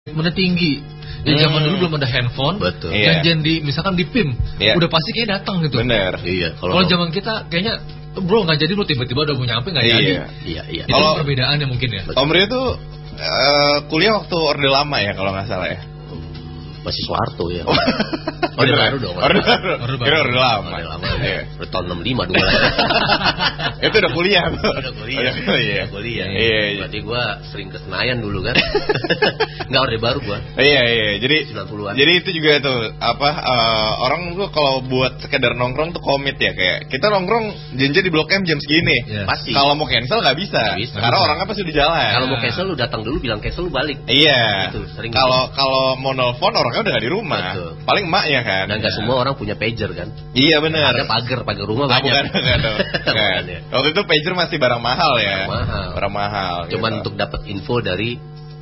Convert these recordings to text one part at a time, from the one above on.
Mana tinggi. Ya zaman dulu belum ada handphone. Betul. Janjian di misalkan di PIM, udah pasti kayak datang gitu. Bener. Iya. Kalau zaman kita kayaknya bro nggak jadi, lu tiba-tiba udah mau nyampe nggak jadi. Iya. Itu perbedaannya mungkin ya. Om Rio tuh kuliah waktu Orde Lama ya kalau nggak salah ya. Masih Soeharto ya. Orde baru dong. Orde Lama. Iya. Tahun 65 dulu. Itu udah kuliah. Udah kuliah. Iya. Berarti gue sering ke Senayan dulu kan. Enggak, Orde Baru gue. Iya. Jadi 90-an. Jadi itu juga tuh orang tuh kalau buat sekedar nongkrong tuh komit ya, kayak kita nongkrong janji di Blok M jam segini. Pasti. Kalau mau cancel nggak bisa. Karena orangnya pasti di jalan. Kalau mau cancel lu datang dulu, bilang cancel lu balik. Iya. Gitu, sering. Kalau mau nelfon orangnya udah nggak di rumah. Betul. Paling emaknya kan. Dan nggak semua orang punya pager kan. Iya benar. Ada pagar rumah banyak. Bukan. Waktu itu pager masih barang mahal ya. Barang mahal. Cuman untuk dapat info dari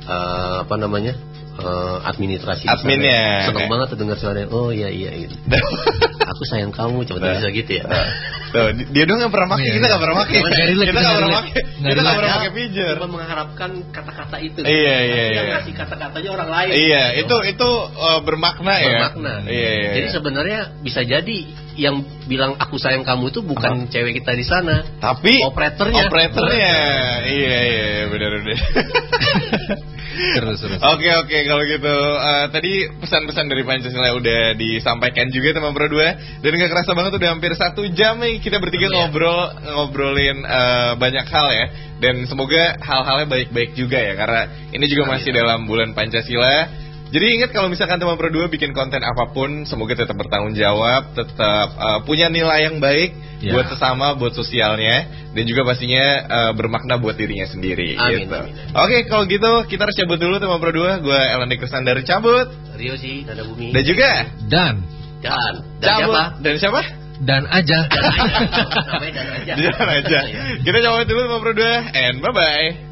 administrasi. Adminnya. Seneng banget tuh dengar suaranya. Oh iya gitu. Aku sayang kamu, coba bisa gitu ya. Tuh, dia doang nggak pernah pakai, kita nggak pernah pakai. Kita nggak pernah pakai pager. Cuma mengharapkan kata-kata itu. Iya. Yang ngasih kata-katanya orang lain. Iya, itu bermakna ya. Bermakna. Iya. Jadi sebenarnya bisa jadi yang bilang aku sayang kamu itu bukan cewek kita di sana, tapi operatornya. Iya, benar. Terus. Oke, kalau gitu tadi pesan-pesan dari Pancasila udah disampaikan juga teman Pro 2. Dan gak kerasa banget udah hampir 1 jam nih kita bertiga ngobrolin banyak hal ya. Dan semoga hal-halnya baik-baik juga ya, karena ini juga masih dalam bulan Pancasila. Jadi ingat, kalau misalkan teman Pro 2 bikin konten apapun, semoga tetap bertanggung jawab, tetap punya nilai yang baik buat sesama, buat sosialnya, dan juga pastinya bermakna buat dirinya sendiri. Amin. Oke, kalau gitu kita harus cabut dulu teman Pro 2. Gue Elandi Krisnandar cabut. Rio sih, Dada Bumi. Dan juga Dan siapa? Dan siapa? Dan aja. Namanya Dan aja. Kita cabut dulu teman Pro 2, and bye-bye.